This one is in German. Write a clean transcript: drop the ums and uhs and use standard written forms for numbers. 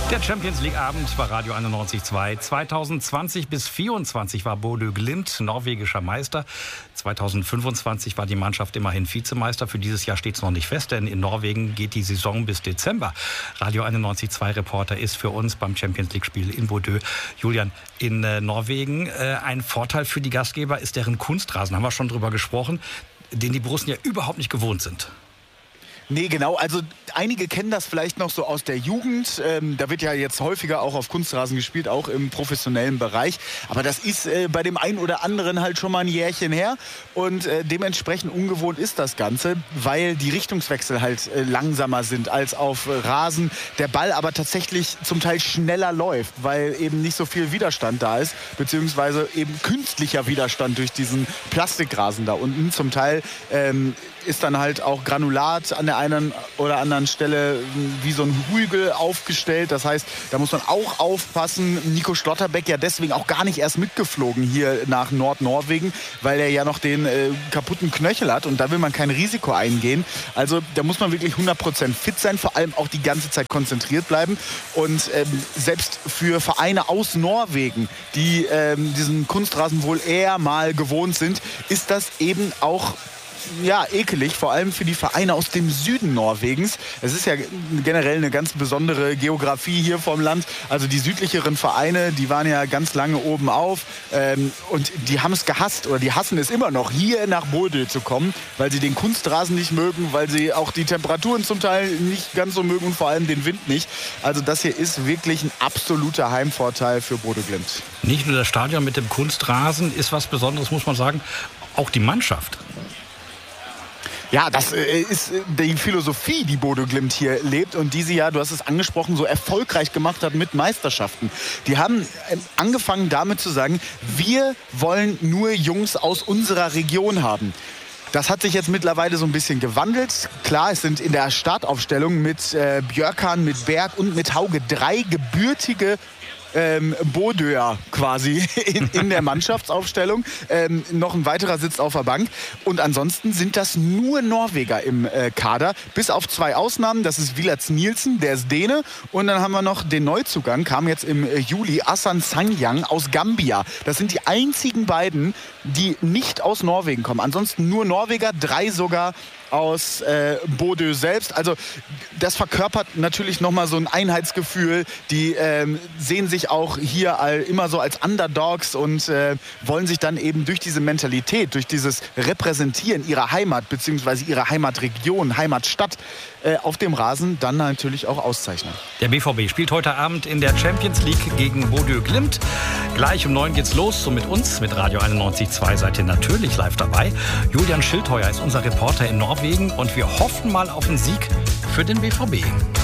Der Champions League Abend bei Radio 91.2. 2020 bis 2024 war Bodø Glimt norwegischer Meister. 2025 war die Mannschaft immerhin Vizemeister. Für dieses Jahr steht es noch nicht fest, denn in Norwegen geht die Saison bis Dezember. Radio 91.2 Reporter ist für uns beim Champions League Spiel in Bodø. Julian, in Norwegen ein Vorteil für die Gastgeber ist deren Kunstrasen. Haben wir schon drüber gesprochen, den die Borussen ja überhaupt nicht gewohnt sind. Nee, genau. Also einige kennen das vielleicht noch so aus der Jugend. Da wird ja jetzt häufiger auch auf Kunstrasen gespielt, auch im professionellen Bereich. Aber das ist bei dem einen oder anderen halt schon mal ein Jährchen her. Und dementsprechend ungewohnt ist das Ganze, weil die Richtungswechsel halt langsamer sind als auf Rasen. Der Ball aber tatsächlich zum Teil schneller läuft, weil eben nicht so viel Widerstand da ist, beziehungsweise eben künstlicher Widerstand durch diesen Plastikrasen da unten. Zum Teil ist dann halt auch Granulat an der einen oder anderen Stelle wie so ein Hügel aufgestellt. Das heißt, da muss man auch aufpassen. Nico Schlotterbeck ja deswegen auch gar nicht erst mitgeflogen hier nach Nordnorwegen, weil er ja noch den kaputten Knöchel hat und da will man kein Risiko eingehen. Also da muss man wirklich 100% fit sein, vor allem auch die ganze Zeit konzentriert bleiben. Und selbst für Vereine aus Norwegen, die diesen Kunstrasen wohl eher mal gewohnt sind, ist das eben auch ekelig, vor allem für die Vereine aus dem Süden Norwegens. Es ist ja generell eine ganz besondere Geografie hier vom Land. Also die südlicheren Vereine, die waren ja ganz lange oben auf und die haben es gehasst oder die hassen es immer noch, hier nach Bodø zu kommen, weil sie den Kunstrasen nicht mögen, weil sie auch die Temperaturen zum Teil nicht ganz so mögen und vor allem den Wind nicht. Also das hier ist wirklich ein absoluter Heimvorteil für Bodø Glimt. Nicht nur das Stadion mit dem Kunstrasen ist was Besonderes, muss man sagen, auch die Mannschaft. Ja, das ist die Philosophie, die Bodø Glimt hier lebt und die sie ja, du hast es angesprochen, so erfolgreich gemacht hat mit Meisterschaften. Die haben angefangen damit zu sagen, wir wollen nur Jungs aus unserer Region haben. Das hat sich jetzt mittlerweile so ein bisschen gewandelt. Klar, es sind in der Startaufstellung mit Björkan, mit Berg und mit Hauge 3 gebürtige Bodøer quasi in der Mannschaftsaufstellung. Noch ein weiterer sitzt auf der Bank. Und ansonsten sind das nur Norweger im Kader. Bis auf 2 Ausnahmen. Das ist Villads Nielsen, der ist Däne. Und dann haben wir noch den Neuzugang, kam jetzt im Juli, Asan Sangyang aus Gambia. Das sind die einzigen beiden, die nicht aus Norwegen kommen. Ansonsten nur Norweger, 3 sogar aus Bodø selbst. Also das verkörpert natürlich nochmal so ein Einheitsgefühl. Die sehen sich auch hier immer so als Underdogs und wollen sich dann eben durch diese Mentalität, durch dieses Repräsentieren ihrer Heimat bzw. ihrer Heimatregion, Heimatstadt auf dem Rasen dann natürlich auch auszeichnen. Der BVB spielt heute Abend in der Champions League gegen Bodø Glimt. Gleich um 9 geht's los. So mit uns, mit Radio 91.2 seid ihr natürlich live dabei. Julian Schildheuer ist unser Reporter in Norwegen und wir hoffen mal auf einen Sieg für den BVB.